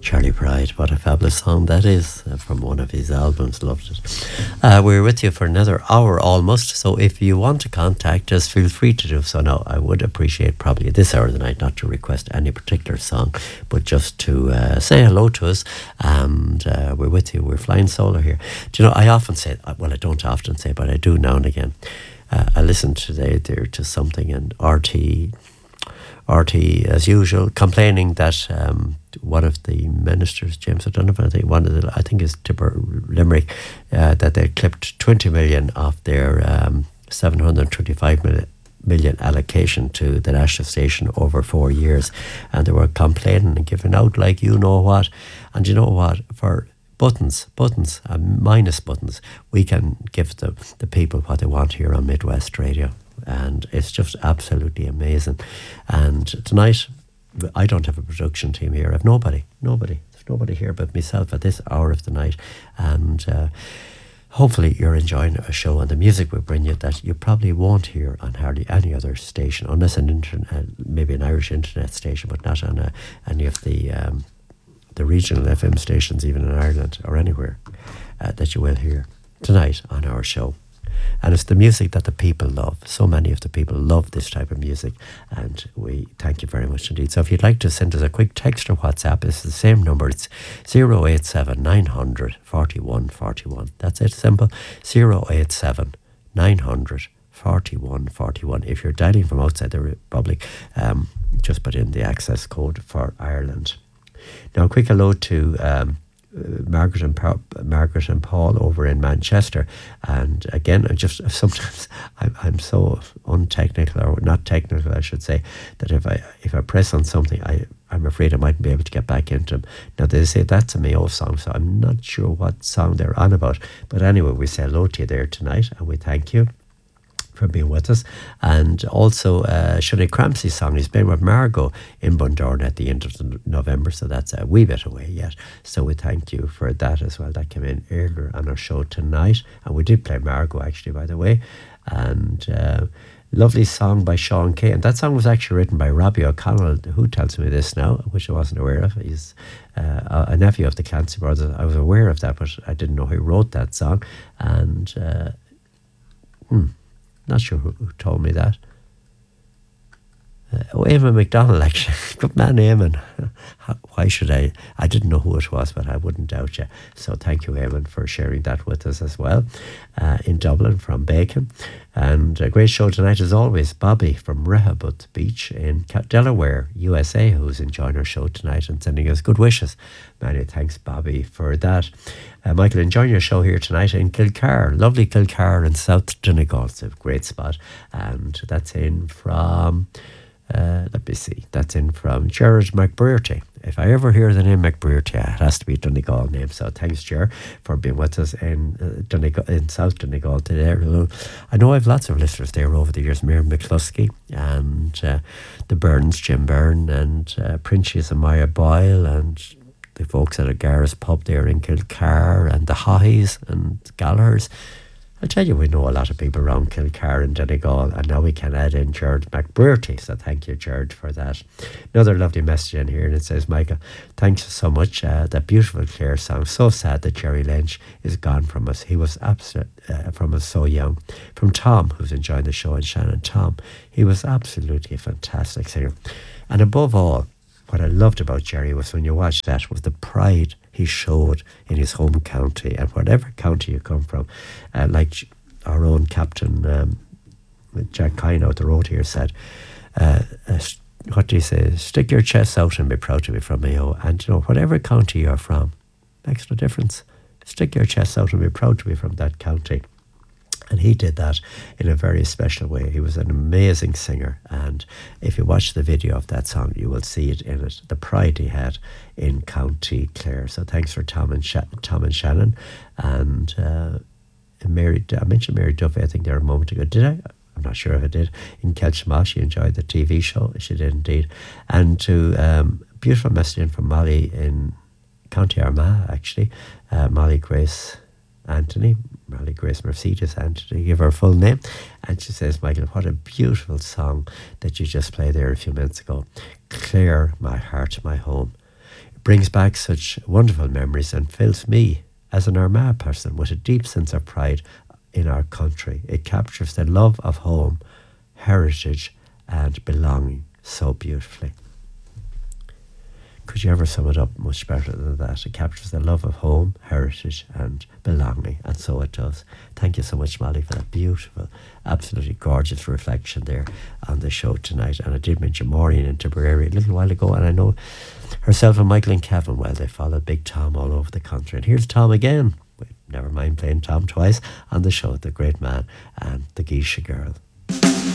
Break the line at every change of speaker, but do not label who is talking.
Charlie Pride, what a fabulous song that is from one of his albums. Loved it. We're with you for another hour almost. So if you want to contact us, feel free to do so now. I would appreciate probably at this hour of the night not to request any particular song, but just to say hello to us. And we're with you. We're flying solo here. Do you know, I often say, well, I don't often say, but I do now and again. I listened today there to something in RT as usual, complaining that one of the ministers, James O'Donovan, I think is Tipper Limerick, that they clipped 20 million off their 725 million allocation to the national station over 4 years, and they were complaining and giving out like you know what. And you know what, for buttons and minus buttons, we can give the people what they want here on Midwest Radio. And it's just absolutely amazing. And tonight, I don't have a production team here. I have nobody. There's nobody here but myself at this hour of the night. And hopefully you're enjoying a show and the music we bring you that you probably won't hear on hardly any other station, unless maybe an Irish internet station, but not on any of the regional FM stations, even in Ireland or anywhere, that you will hear tonight on our show. And it's the music that the people love. So many of the people love this type of music, and we thank you very much indeed. So if you'd like to send us a quick text or WhatsApp, it's the same number. It's 087 900 41 41. That's it, simple. 087 900 41 41. If you're dialing from outside the Republic, just put in the access code for Ireland. Now, a quick hello to Margaret and Paul over in Manchester. And again, sometimes I'm so untechnical, or not technical I should say, that if I press on something, I'm afraid I mightn't be able to get back into them. Now they say that's a Mayo song, so I'm not sure what song they're on about, but anyway, we say hello to you there tonight and we thank you for being with us. And also Sinead Crampsey's song is playing with Margot in Bundoran at the end of November, so that's a wee bit away yet, so we thank you for that as well. That came in earlier on our show tonight, and we did play Margot actually, by the way. And lovely song by Sean Kay, and that song was actually written by Robbie O'Connell, who tells me this now, which I wasn't aware of. He's a nephew of the Clancy brothers. I was aware of that, but I didn't know he wrote that song. And not sure who told me that. Eamon McDonald, actually. Good man, Eamon. Why should I didn't know who it was, but I wouldn't doubt you. So thank you, Eamon, for sharing that with us as well. In Dublin from Bacon. And a great show tonight as always. Bobby from Rehoboth Beach in Delaware, USA, who's enjoying our show tonight and sending us good wishes. Many thanks, Bobby, for that. Michael, enjoying your show here tonight in Kilcar. Lovely Kilcar in South Donegal. It's a great spot. And that's in from... let me see. That's in from Gerard McBrearty. If I ever hear the name McBrearty, it has to be a Donegal name. So thanks, Ger, for being with us in Donegal, in South Donegal today. I know I have lots of listeners there over the years. Miriam McCluskey and the Burns, Jim Byrne, and Princess and Maya Boyle, and the folks at O'Gara's pub there in Kilcar, and the Hahys and Gallagher's. I tell you, we know a lot of people around Kilcar and Donegal, and now we can add in Gerard McBrearty, so thank you, Gerard, for that. Another lovely message in here, and it says, Michael, thanks so much. That beautiful Clare song. So sad that Jerry Lynch is gone from us. He was from us so young. From Tom, who's enjoying the show, and Shannon. Tom, he was absolutely a fantastic singer. And above all, what I loved about Jerry was when you watched that was the pride he showed in his home county, and whatever county you come from, like our own captain Jack Kine out the road here said, what do you say, stick your chest out and be proud to be from Mayo. And you know, whatever county you're from makes no difference. Stick your chest out and be proud to be from that county. And he did that in a very special way. He was an amazing singer, and if you watch the video of that song, you will see it in it, the pride he had in County Clare. So thanks for Tom and Shannon. And Mary, I mentioned Mary Duffy, I think there a moment ago. Did I? I'm not sure if I did. In Kelchma, she enjoyed the TV show. She did indeed. And to beautiful message in from Molly in County Armagh, actually. Molly Grace Mercedes Anthony, give her full name, and she says, Michael, what a beautiful song that you just played there a few minutes ago. Clare, my heart, my home. It brings back such wonderful memories and fills me, as an Armagh person, with a deep sense of pride in our country. It captures the love of home, heritage, and belonging so beautifully. Could you ever sum it up much better than that? It captures the love of home, heritage, and belonging, and so it does. Thank you so much, Molly, for that beautiful, absolutely gorgeous reflection there on the show tonight. And I did mention Maureen in Tipperary a little while ago, and I know herself and Michael and Kevin, well, they followed Big Tom all over the country. And here's Tom again. Never mind playing Tom twice on the show, the great man and the Geisha Girl.